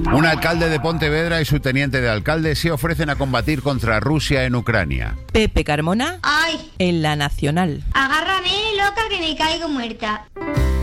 Un alcalde de Pontevedra y su teniente de alcalde se ofrecen a combatir contra Rusia en Ucrania. Pepe Carmona. ¡Ay! En La Nacional. Agárrame, loca, que me caigo muerta.